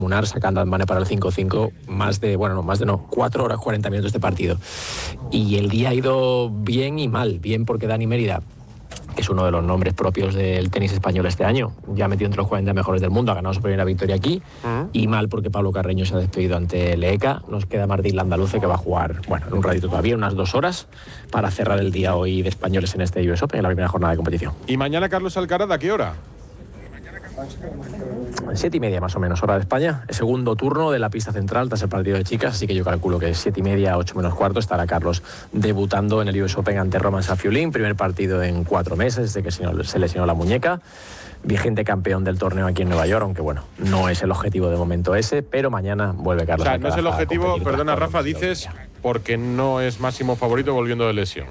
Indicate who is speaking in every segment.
Speaker 1: Munar sacando a Mane para el 5-5 más de 4 horas 40 minutos de partido. Y el día ha ido bien y mal. Bien porque Dani Mérida, que es uno de los nombres propios del tenis español este año, ya metido entre los 40 mejores del mundo, ha ganado su primera victoria aquí. Y mal porque Pablo Carreño se ha despedido ante Leeka. Nos queda Martín Landaluce, que va a jugar, en un ratito todavía, unas 2 horas, para cerrar el día hoy de españoles en este US Open, en la primera jornada de competición.
Speaker 2: ¿Y mañana Carlos Alcaraz a qué hora?
Speaker 1: 7:30 más o menos, hora de España. El segundo turno de la pista central tras el partido de chicas, así que yo calculo que 7:30, 8 menos cuarto, estará Carlos debutando en el US Open ante Roman Safiullin. Primer partido en 4 meses, desde que se lesionó la muñeca. Vigente campeón del torneo aquí en Nueva York, aunque no es el objetivo de momento ese, pero mañana vuelve Carlos.
Speaker 2: O sea, no es el objetivo, perdona Rafa, dices porque no es máximo favorito volviendo de lesión.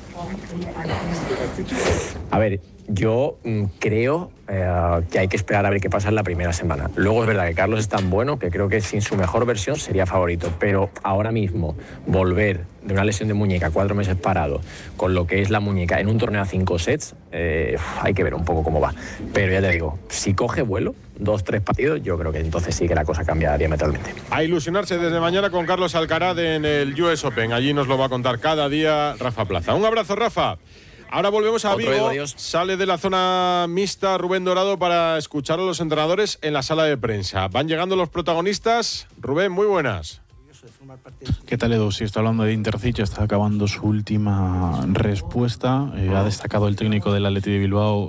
Speaker 1: A ver, yo creo que hay que esperar a ver qué pasa en la primera semana. Luego es verdad que Carlos es tan bueno que creo que sin su mejor versión sería favorito, pero ahora mismo volver de una lesión de muñeca 4 meses parado con lo que es la muñeca en un torneo a 5 sets, hay que ver un poco cómo va. Pero ya te digo, si coge vuelo, 2-3 partidos, yo creo que entonces sí que la cosa cambia diametralmente.
Speaker 2: A ilusionarse desde mañana con Carlos Alcaraz en el US Open. Allí nos lo va a contar cada día Rafa Plaza. Un abrazo, Rafa. Ahora volvemos a Vigo. Sale de la zona mixta Rubén Dorado para escuchar a los entrenadores en la sala de prensa. Van llegando los protagonistas. Rubén, muy buenas.
Speaker 3: ¿Qué tal, Edu? Si está hablando de Intercic, está acabando su última respuesta. Ha destacado el técnico del Athletic de Bilbao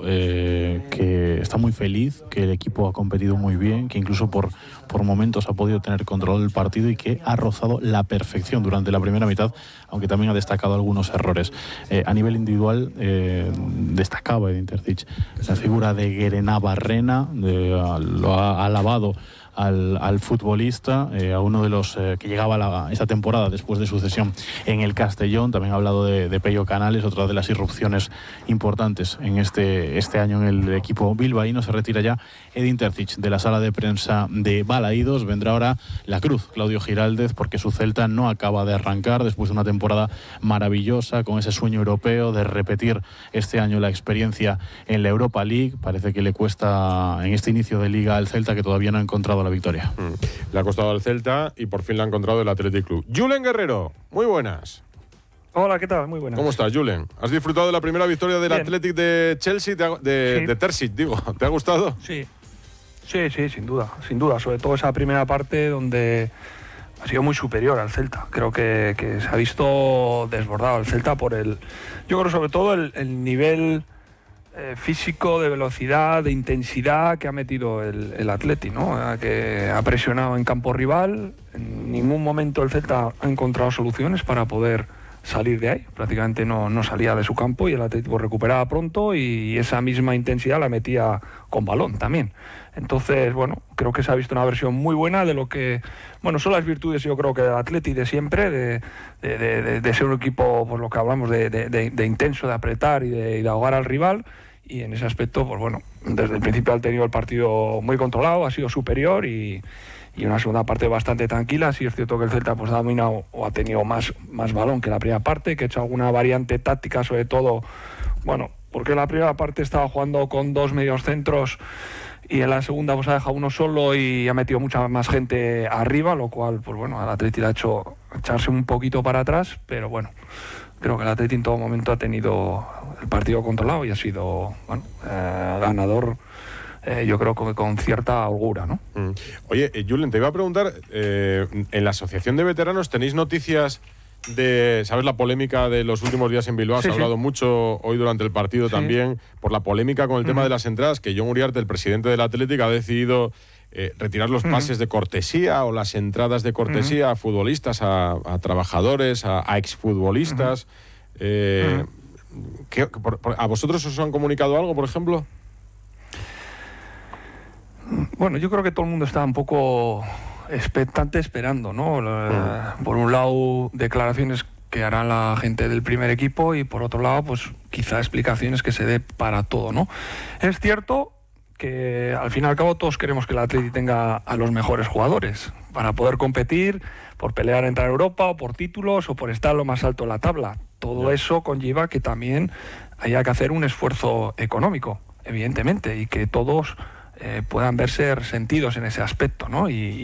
Speaker 3: que está muy feliz, que el equipo ha competido muy bien, que incluso por momentos ha podido tener control del partido y que ha rozado la perfección durante la primera mitad, aunque también ha destacado algunos errores. A nivel individual, destacaba de Intercic la figura de Guerena Barrena, lo ha alabado al futbolista, a uno de los que llegaba esta temporada después de su cesión en el Castellón. También ha hablado de Pello Canales, otra de las irrupciones importantes en este año en el equipo bilbaíno. Se retira ya Edin Terzic de la sala de prensa de Balaídos. Vendrá ahora la cruz, Claudio Giraldez, porque su Celta no acaba de arrancar después de una temporada maravillosa, con ese sueño europeo de repetir este año la experiencia en la Europa League. Parece que le cuesta en este inicio de liga al Celta, que todavía no ha encontrado la victoria.
Speaker 2: Le ha costado al Celta y por fin la ha encontrado el Athletic Club. Julen Guerrero, muy buenas.
Speaker 4: Hola, ¿qué tal? Muy buenas.
Speaker 2: ¿Cómo estás, Julen? ¿Has disfrutado de la primera victoria del Athletic de Chelsea, de Terzic, digo? ¿Te ha gustado?
Speaker 4: Sí, sin duda. Sobre todo esa primera parte donde ha sido muy superior al Celta. Creo que se ha visto desbordado el Celta yo creo sobre todo el nivel físico, de velocidad, de intensidad que ha metido el Athletic, ¿no? Que ha presionado en campo rival. En ningún momento el Celta ha encontrado soluciones para poder salir de ahí. Prácticamente no salía de su campo y el Atlético recuperaba pronto y esa misma intensidad la metía con balón también. Entonces, creo que se ha visto una versión muy buena de lo que, son las virtudes, yo creo que del Athletic de siempre, de ser un equipo, por lo que hablamos, de intenso, de apretar y de ahogar al rival. Y en ese aspecto, desde el principio ha tenido el partido muy controlado, ha sido superior y una segunda parte bastante tranquila. Sí es cierto que el Celta ha dominado o ha tenido más balón que la primera parte, que ha hecho alguna variante táctica, sobre todo, porque la primera parte estaba jugando con 2 mediocentros y en la segunda ha dejado uno solo y ha metido mucha más gente arriba, lo cual, al Athletic le ha hecho echarse un poquito para atrás, pero creo que el Athletic en todo momento ha tenido el partido controlado y ha sido ganador, yo creo que con cierta holgura, ¿no?
Speaker 2: Oye, Julen, te iba a preguntar, en la Asociación de Veteranos tenéis noticias ¿sabes la polémica de los últimos días en Bilbao? Se ha hablado mucho hoy durante el partido también por la polémica con el tema de las entradas, que Jon Uriarte, el presidente del Athletic, ha decidido retirar los pases de cortesía o las entradas de cortesía a futbolistas, a trabajadores, a exfutbolistas. ¿A vosotros os han comunicado algo, por ejemplo?
Speaker 4: Yo creo que todo el mundo está un poco expectante, esperando, ¿no? Por un lado, declaraciones que hará la gente del primer equipo y por otro lado, pues quizá explicaciones que se dé para todo, ¿no? Es cierto que al fin y al cabo todos queremos que el Athletic tenga a los mejores jugadores para poder competir, por pelear a entrar a Europa o por títulos o por estar lo más alto en la tabla. Todo eso conlleva que también haya que hacer un esfuerzo económico, evidentemente, y que todos puedan verse resentidos en ese aspecto, ¿no? Y